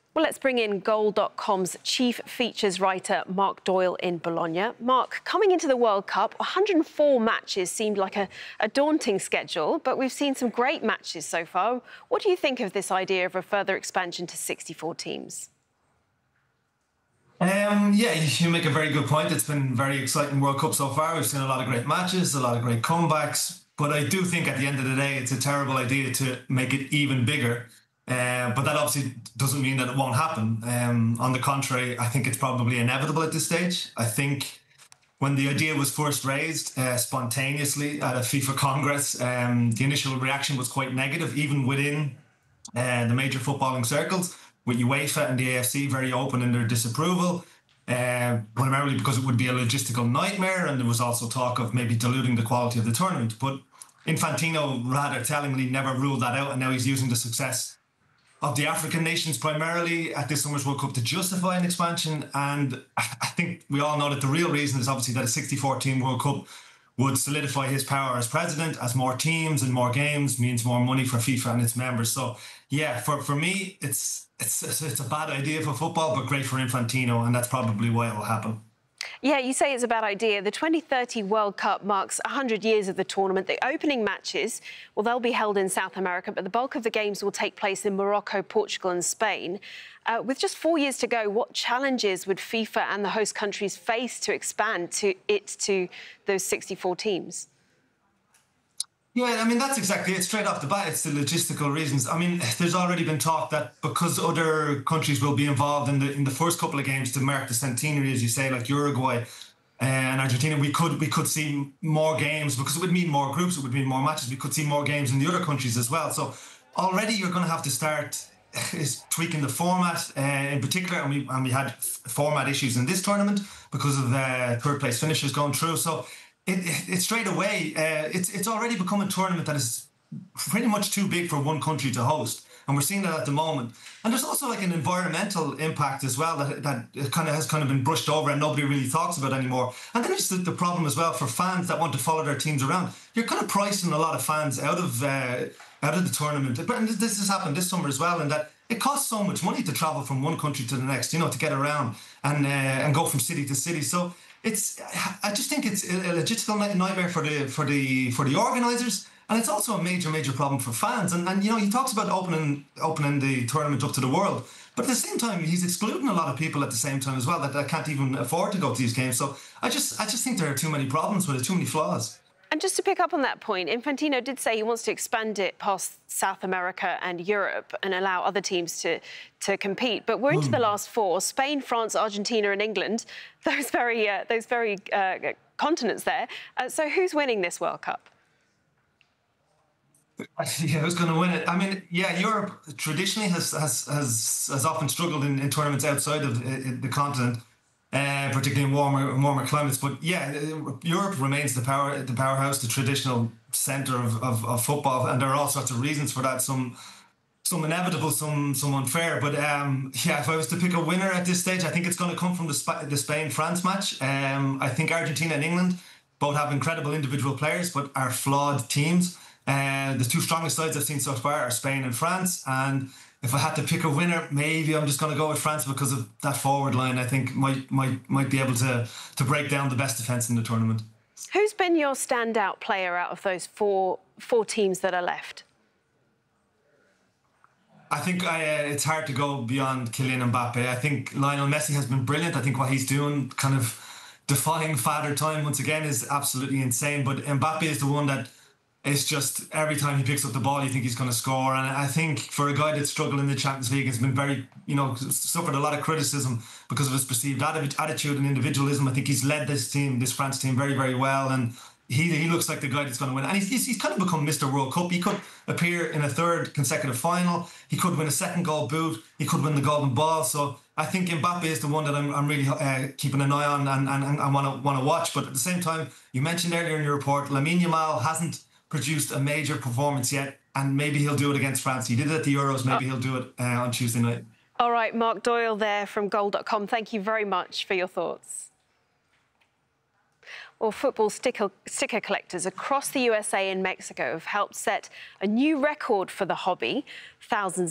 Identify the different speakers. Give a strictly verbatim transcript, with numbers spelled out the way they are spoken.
Speaker 1: Well, let's bring in Goal dot com's chief features writer, Mark Doyle, in Bologna. Mark, coming into the World Cup, one hundred and four matches seemed like a, a daunting schedule, but we've seen some great matches so far. What do you think of this idea of a further expansion to sixty-four teams?
Speaker 2: Um, yeah, you make a very good point. It's been a very exciting World Cup so far. We've seen a lot of great matches, a lot of great comebacks. But I do think at the end of the day, it's a terrible idea to make it even bigger. Uh, but that obviously doesn't mean that it won't happen. Um, on the contrary, I think it's probably inevitable at this stage. I think when the idea was first raised uh, spontaneously at a FIFA Congress, um, the initial reaction was quite negative, even within uh, the major footballing circles, with UEFA and the A F C very open in their disapproval, uh, primarily because it would be a logistical nightmare, and there was also talk of maybe diluting the quality of the tournament. But Infantino rather tellingly never ruled that out, and now he's using the success of the African nations primarily at this summer's World Cup to justify an expansion. And I think we all know that the real reason is obviously that a sixty-four team World Cup would solidify his power as president, as more teams and more games means more money for FIFA and its members. So yeah, for, for me, it's, it's, it's a bad idea for football, but great for Infantino, and that's probably why it will happen.
Speaker 1: Yeah, you say it's a bad idea. The twenty thirty World Cup marks one hundred years of the tournament. The opening matches, well, they'll be held in South America, but the bulk of the games will take place in Morocco, Portugal and Spain. Uh, with just four years to go, what challenges would FIFA and the host countries face to expand to it to those sixty-four teams?
Speaker 2: Yeah, I mean, that's exactly it. Straight off the bat, it's the logistical reasons. I mean, there's already been talk that because other countries will be involved in the in the first couple of games to mark the centenary, as you say, like Uruguay and Argentina, we could we could see more games because it would mean more groups, it would mean more matches. We could see more games in the other countries as well. So already you're going to have to start is tweaking the format uh, in particular, and we and we had format issues in this tournament because of the third place finishers going through. So. It, it, it straight away, uh, it's it's already become a tournament that is pretty much too big for one country to host, and we're seeing that at the moment. And there's also like an environmental impact as well that that it kind of has kind of been brushed over and nobody really talks about anymore. And then there's the, the problem as well for fans that want to follow their teams around. You're kind of pricing a lot of fans out of uh, out of the tournament. And this has happened this summer as well, in that it costs so much money to travel from one country to the next, you know, to get around and uh, and go from city to city. So. It's. I just think it's a logistical nightmare for the for the for the organisers, and it's also a major major problem for fans. And and you know, he talks about opening opening the tournament up to the world, but at the same time he's excluding a lot of people at the same time as well that, that can't even afford to go to these games. So I just I just think there are too many problems with it, too many flaws.
Speaker 1: And just to pick up on that point, Infantino did say he wants to expand it past South America and Europe and allow other teams to, to compete. But we're into mm. the last four: Spain, France, Argentina and England. Those very, uh, those very uh, continents there. Uh, so who's winning this World Cup?
Speaker 2: Yeah, who's going to win it? I mean, yeah, Europe traditionally has has has, has often struggled in, in tournaments outside of the, the continent. Uh, particularly in warmer, warmer climates, but yeah, Europe remains the power, the powerhouse, the traditional centre of, of, of football, and there are all sorts of reasons for that. Some, some inevitable, some, some unfair. But um, yeah, if I was to pick a winner at this stage, I think it's going to come from the, Sp the Spain-France match. Um, I think Argentina and England both have incredible individual players, but are flawed teams. Uh, the two strongest sides I've seen so far are Spain and France, and if I had to pick a winner, maybe I'm just going to go with France because of that forward line. I think might might might be able to to break down the best defence in the tournament.
Speaker 1: Who's been your standout player out of those four four teams that are left?
Speaker 2: I think I, uh, it's hard to go beyond Kylian Mbappe. I think Lionel Messi has been brilliant. I think what he's doing, kind of defying father time once again, is absolutely insane. But Mbappe is the one that. It's just every time he picks up the ball, you think he's going to score. And I think for a guy that struggled in the Champions League, has been very, you know, suffered a lot of criticism because of his perceived attitude and individualism. I think he's led this team, this France team, very, very well. And he he looks like the guy that's going to win. And he's, he's kind of become Mister World Cup. He could appear in a third consecutive final. He could win a second gold boot. He could win the golden ball. So I think Mbappe is the one that I'm, I'm really uh, keeping an eye on and, and, and I want to want to watch. But at the same time, you mentioned earlier in your report, Lamine Yamal hasn't produced a major performance yet, and maybe he'll do it against France. He did it at the Euros, maybe he'll do it uh, on Tuesday night.
Speaker 1: All right, Mark Doyle there from Goal dot com. Thank you very much for your thoughts. Well, football sticker, sticker collectors across the U S A and Mexico have helped set a new record for the hobby. Thousands